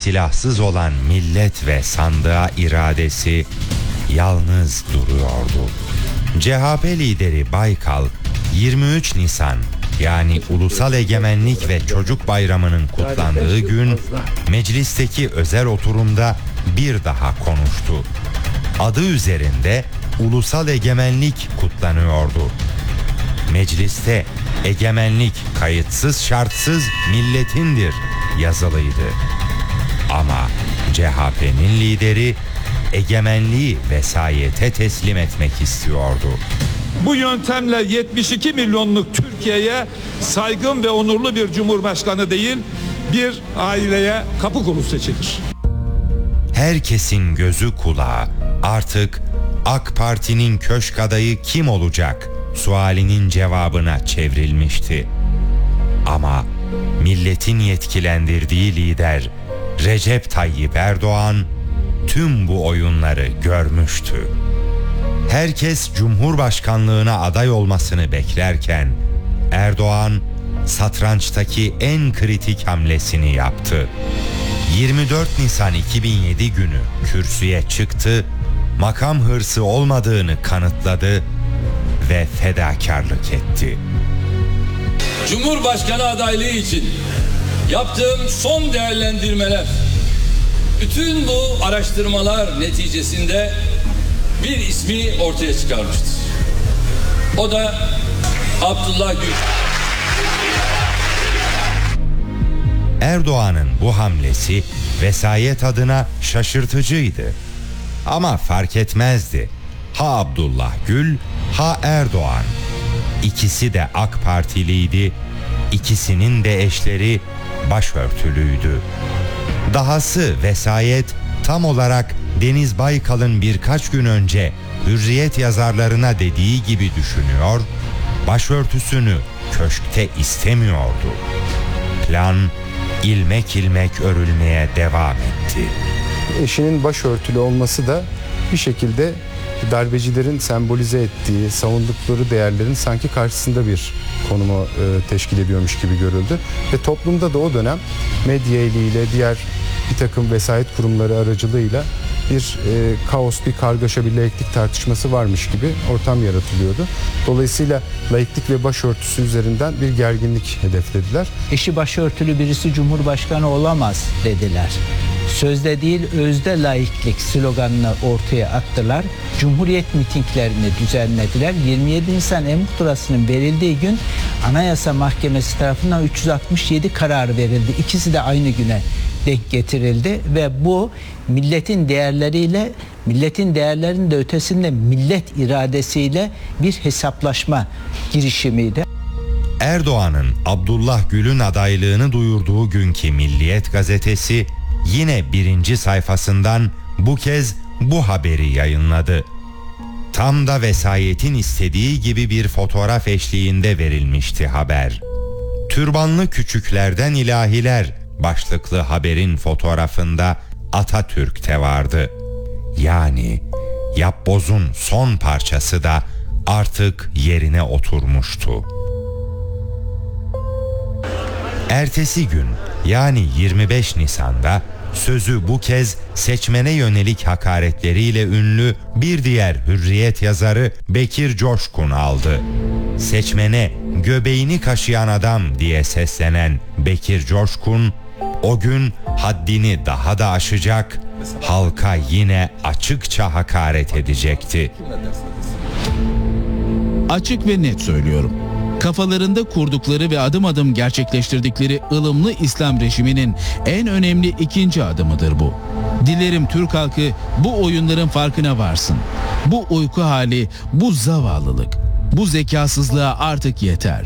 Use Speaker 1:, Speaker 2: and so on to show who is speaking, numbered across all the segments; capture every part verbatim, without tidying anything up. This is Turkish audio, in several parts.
Speaker 1: silahsız olan millet ve sandığa iradesi yalnız duruyordu. C H P lideri Baykal yirmi üç Nisan yani Ulusal Egemenlik ve Çocuk Bayramı'nın kutlandığı gün meclisteki özel oturumda bir daha konuştu. Adı üzerinde Ulusal Egemenlik kutlanıyordu. Mecliste egemenlik kayıtsız şartsız milletindir yazılıydı. Ama C H P'nin lideri egemenliği vesayete teslim etmek istiyordu.
Speaker 2: Bu yöntemle yetmiş iki milyonluk Türkiye'ye saygın ve onurlu bir cumhurbaşkanı değil, bir aileye kapı kulu seçilir.
Speaker 1: Herkesin gözü kulağı artık AK Parti'nin köşk adayı kim olacak sualinin cevabına çevrilmişti. Ama milletin yetkilendirdiği lider Recep Tayyip Erdoğan tüm bu oyunları görmüştü. Herkes Cumhurbaşkanlığına aday olmasını beklerken Erdoğan satrançtaki en kritik hamlesini yaptı. yirmi dört Nisan iki bin yedi günü kürsüye çıktı, makam hırsı olmadığını kanıtladı ve fedakarlık etti.
Speaker 3: Cumhurbaşkanı adaylığı için yaptığım son değerlendirmeler, bütün bu araştırmalar neticesinde bir ismi ortaya çıkarmıştır. O da Abdullah Gül.
Speaker 1: Erdoğan'ın bu hamlesi vesayet adına şaşırtıcıydı. Ama fark etmezdi. Ha Abdullah Gül, ha Erdoğan. İkisi de AK Partiliydi. İkisinin de eşleri başörtülüydü. Dahası vesayet tam olarak Deniz Baykal'ın birkaç gün önce Hürriyet yazarlarına dediği gibi düşünüyor, başörtüsünü köşkte istemiyordu. Plan ilmek ilmek örülmeye devam etti.
Speaker 4: Eşinin başörtülü olması da bir şekilde darbecilerin sembolize ettiği, savundukları değerlerin sanki karşısında bir konumu e, teşkil ediyormuş gibi görüldü. Ve toplumda da o dönem medya eliyle, diğer bir takım vesayet kurumları aracılığıyla bir e, kaos, bir kargaşa, bir laiklik tartışması varmış gibi ortam yaratılıyordu. Dolayısıyla laiklik ve başörtüsü üzerinden bir gerginlik hedeflediler.
Speaker 5: Eşi başörtülü birisi Cumhurbaşkanı olamaz dediler. Sözde değil özde laiklik sloganını ortaya attılar. Cumhuriyet mitinglerini düzenlediler. yirmi yedi Nisan e-muhtırasının verildiği gün Anayasa Mahkemesi tarafından üç yüz altmış yedi karar verildi. İkisi de aynı güne denk getirildi ve bu milletin değerleriyle, milletin değerlerinin de ötesinde millet iradesiyle bir hesaplaşma girişimiydi.
Speaker 1: Erdoğan'ın Abdullah Gül'ün adaylığını duyurduğu günkü Milliyet gazetesi yine birinci sayfasından bu kez bu haberi yayınladı. Tam da vesayetin istediği gibi bir fotoğraf eşliğinde verilmişti haber. Türbanlı küçüklerden ilahiler başlıklı haberin fotoğrafında Atatürk de vardı. Yani yapbozun son parçası da artık yerine oturmuştu. Ertesi gün yani yirmi beş Nisan'da sözü bu kez seçmene yönelik hakaretleriyle ünlü bir diğer Hürriyet yazarı Bekir Coşkun aldı. Seçmene göbeğini kaşıyan adam diye seslenen Bekir Coşkun o gün haddini daha da aşacak, halka yine açıkça hakaret edecekti.
Speaker 6: Açık ve net söylüyorum. Kafalarında kurdukları ve adım adım gerçekleştirdikleri ılımlı İslam rejiminin en önemli ikinci adımıdır bu. Dilerim Türk halkı bu oyunların farkına varsın. Bu uyku hali, bu zavallılık, bu zekasızlığa artık yeter.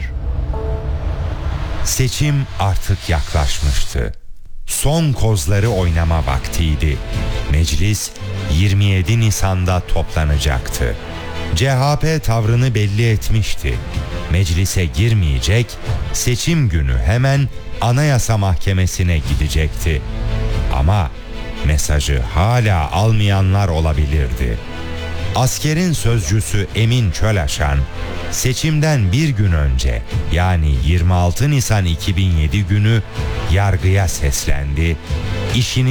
Speaker 1: Seçim artık yaklaşmıştı. Son kozları oynama vaktiydi. Meclis yirmi yedi Nisan'da toplanacaktı. C H P tavrını belli etmişti. Meclise girmeyecek, seçim günü hemen Anayasa Mahkemesi'ne gidecekti. Ama mesajı hala almayanlar olabilirdi. Askerin sözcüsü Emin Çölaşan, seçimden bir gün önce yani yirmi altı Nisan iki bin yedi günü yargıya seslendi. İşini